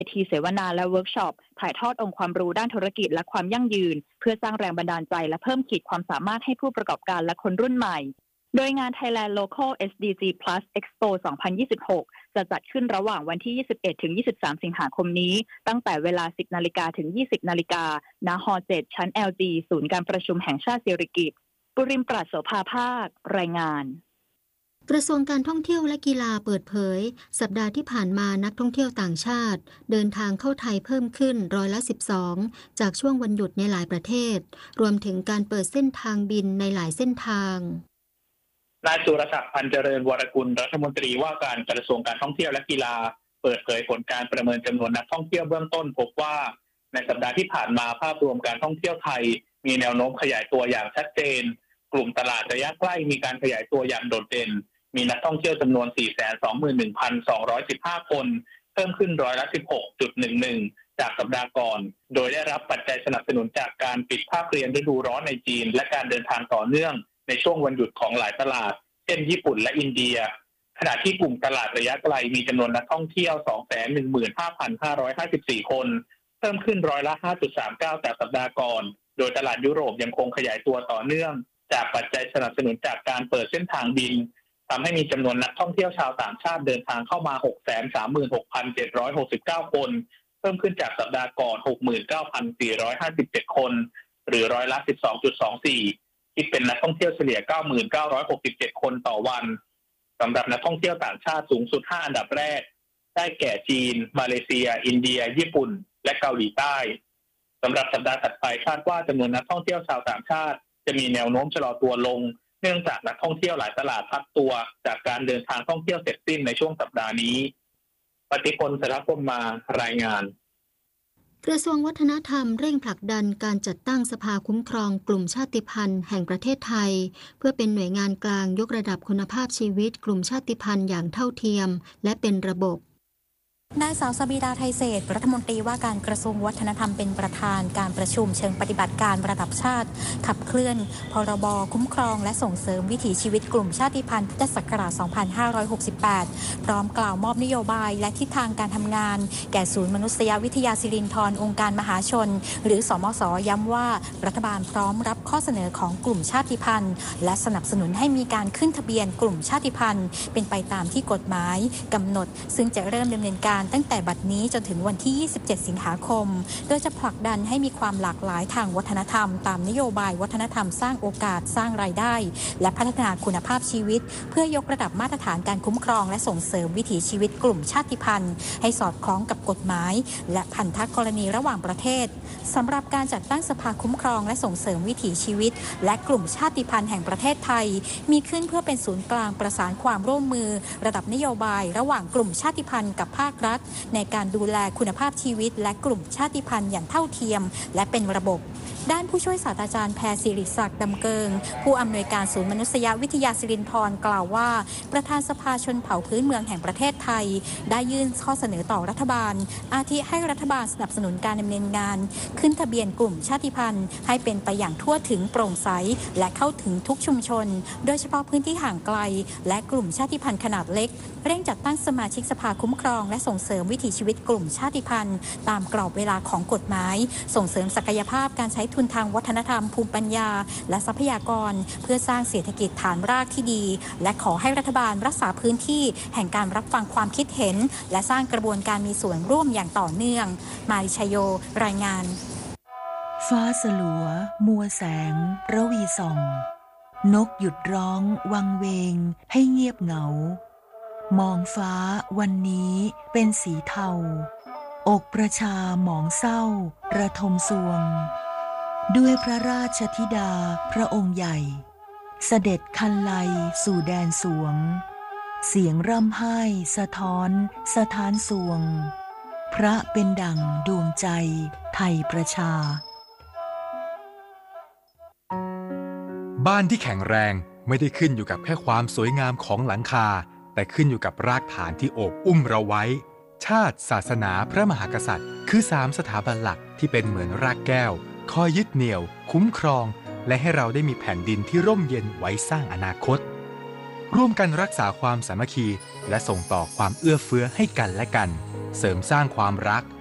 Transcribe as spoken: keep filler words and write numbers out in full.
ทีเสวนาและเวิร์กช็อปถ่ายทอดองค์ความรู้ด้านธุรกิจและความยั่งยืนเพื่อสร้างแรงบันดาลใจและเพิ่มขีดความสามารถให้ผู้ประกอบการและคนรุ่นใหม่โดยงาน Thailand Local เอส ดี จี Plus Expo สองพันยี่สิบหกจะจัดขึ้นระหว่างวันที่ ยี่สิบเอ็ดถึงยี่สิบสาม สิงหาคมนี้ตั้งแต่เวลา สิบนาฬิกา ถึง ยี่สิบนาฬิกาณฮอ เจ็ด ชั้น แอล จี ศูนย์การประชุมแห่งชาติสิริกิติ์ปุริมปราศโสภาภาครายงานกระทรวงการท่องเที่ยวและกีฬาเปิดเผยสัปดาห์ที่ผ่านมานักท่องเที่ยวต่างชาติเดินทางเข้าไทยเพิ่มขึ้นร้อยละสิบสองจากช่วงวันหยุดในหลายประเทศรวมถึงการเปิดเส้นทางบินในหลายเส้นทางนายสุรศักดิ์พันเจริญวรกุลรัฐมนตรีว่าการกระทรวงการท่องเที่ยวและกีฬาเปิดเผยผลการประเมินจำนวนนักท่องเที่ยวเบื้องต้นพบว่าในสัปดาห์ที่ผ่านมาภาพรวมการท่องเที่ยวไทยมีแนวโน้มขยายตัวอย่างชัดเจนกลุ่มตลาดระยะใกล้มีการขยายตัวอย่างโดดเด่นมีนักท่องเที่ยวจำนวน สี่แสนสองหมื่นหนึ่งพันสองร้อยสิบห้า คนเพิ่มขึ้นร้อยละ สิบหกจุดหนึ่งหนึ่ง จากสัปดาห์ก่อนโดยได้รับปัจจัยสนับสนุนจากการปิดภาคเรียนฤดูร้อนในจีนและการเดินทางต่อเนื่องในช่วงวันหยุดของหลายตลาดเช่นญี่ปุ่นและอินเดียขณะที่กลุ่มตลาดระยะไกลมีจำนวนนักท่องเที่ยว สองแสนหนึ่งหมื่นห้าพันห้าร้อยห้าสิบสี่ คนเพิ่มขึ้นร้อยละ ห้าจุดสามเก้า จากสัปดาห์ก่อนโดยตลาดยุโรปยังคงขยายตัวต่อเนื่องจากปัจจัยสนับสนุนจากการเปิดเส้นทางบินทำให้มีจำนวนนักท่องเที่ยวชาวต่างชาติเดินทางเข้ามา หกแสนสามหมื่นหกพันเจ็ดร้อยหกสิบเก้า คนเพิ่มขึ้นจากสัปดาห์ก่อน หกหมื่นเก้าพันสี่ร้อยห้าสิบเจ็ด คนหรือร้อยละ สิบสองจุดสองสี่ คิดเป็นนักท่องเที่ยวเฉลี่ย เก้าหมื่นเก้าร้อยหกสิบเจ็ด คนต่อวันสำหรับนักท่องเที่ยวต่างชาติสูงสุดห้าอันดับแรกได้แก่จีนมาเลเซียอินเดียญี่ปุ่นและเกาหลีใต้สำหรับสัปดาห์ถัดไปคาดว่าจำนวนนักท่องเที่ยวชาวต่างชาติจะมีแนวโน้มชะลอตัวลงเนื่องจากนักท่องเที่ยวหลายตลาดพักตัวจากการเดินทางท่องเที่ยวเสร็จสิ้นในช่วงสัปดาห์นี้ปฏิพลสรพลมารายงานกระทรวงวัฒนธรรมเร่งผลักดันการจัดตั้งสภาคุ้มครองกลุ่มชาติพันธุ์แห่งประเทศไทยเพื่อเป็นหน่วยงานกลางยกระดับคุณภาพชีวิตกลุ่มชาติพันธุ์อย่างเท่าเทียมและเป็นระบบนายสาวสบิดาไทยเศรษฐ์รัฐมนตรีว่าการกระทรวงวัฒนธรรมเป็นประธานการประชุมเชิงปฏิบัติการระดับชาติขับเคลื่อนพรบคุ้มครองและส่งเสริมวิถีชีวิตกลุ่มชาติพันธุ์พุทธศักราช สองพันห้าร้อยหกสิบแปด พร้อมกล่าวมอบนโยบายและทิศทางการทำงานแก่ศูนย์มนุษยวิทยาสิรินธรองค์การมหาชนหรือสมสย้ำว่ารัฐบาลพร้อมรับข้อเสนอของกลุ่มชาติพันธุ์และสนับสนุนให้มีการขึ้นทะเบียนกลุ่มชาติพันธุ์เป็นไปตามที่กฎหมายกำหนดซึ่งจะเริ่มดำเนินการตั้งแต่บัดนี้จนถึงวันที่ยี่สิบเจ็ดสิงหาคมโดยจะผลักดันให้มีความหลากหลายทางวัฒนธรรมตามนโยบายวัฒนธรรมสร้างโอกาสสร้างรายได้และพัฒนาคุณภาพชีวิตเพื่อยกระดับมาตรฐานการคุ้มครองและส่งเสริมวิถีชีวิตกลุ่มชาติพันธุ์ให้สอดคล้องกับกฎหมายและพันธกรณีระหว่างประเทศสำหรับการจัดตั้งสภาคุ้มครองและส่งเสริมวิถีชีวิตและกลุ่มชาติพันธุ์แห่งประเทศไทยมีขึ้นเพื่อเป็นศูนย์กลางประสานความร่วมมือระดับนโยบายระหว่างกลุ่มชาติพันธุ์กับภาครัฐในการดูแลคุณภาพชีวิตและกลุ่มชาติพันธุ์อย่างเท่าเทียมและเป็นระบบด้านผู้ช่วยศาสตราจารย์แพรศิริศักดิ์ดำเกิงผู้อำนวยการศูนย์มนุษยวิทยาสิรินธรกล่าวว่าประธานสภาชนเผ่าพื้นเมืองแห่งประเทศไทยได้ยื่นข้อเสนอต่อรัฐบาลอาทิให้รัฐบาลสนับสนุนการดำเนินงานขึ้นทะเบียนกลุ่มชาติพันธุ์ให้เป็นไปอย่างทั่วถึงโปร่งใสและเข้าถึงทุกชุมชนโดยเฉพาะพื้นที่ห่างไกลและกลุ่มชาติพันธุ์ขนาดเล็กเร่งจัดตั้งสมาชิกสภาคุ้มครองและส่งเสริมวิถีชีวิตกลุ่มชาติพันธุ์ตามกรอบเวลาของกฎหมายส่งเสริมศักยภาพการใช้ทุนทางวัฒนธรรมภูมิปัญญาและทรัพยากรเพื่อสร้างเศรษฐกิจฐานรากที่ดีและขอให้รัฐบาลรักษาพื้นที่แห่งการรับฟังความคิดเห็นและสร้างกระบวนการมีส่วนร่วมอย่างต่อเนื่องมาริชโยรายงานฟ้าสลัวมัวแสงระวีส่องนกหยุดร้องวังเวงให้เงียบเหงามองฟ้าวันนี้เป็นสีเทาอกประชาหมองเศร้าระทมสวงด้วยพระราชธิดาพระองค์ใหญ่เสด็จคันไลสู่แดนสวงเสียงร่ำไห้สะท้อนสะท้านสวงพระเป็นดั่งดวงใจไทยประชาบ้านที่แข็งแรงไม่ได้ขึ้นอยู่กับแค่ความสวยงามของหลังคาแต่ขึ้นอยู่กับรากฐานที่โอบอุ้มเราไว้ชาติศาสนาพระมหากษัตริย์คือสามสถาบันหลักที่เป็นเหมือนรากแก้วคอยยึดเหนี่ยวคุ้มครองและให้เราได้มีแผ่นดินที่ร่มเย็นไว้สร้างอนาคตร่วมกันรักษาความสามัคคีและส่งต่อความเอื้อเฟื้อให้กันและกันเสริมสร้างความรัก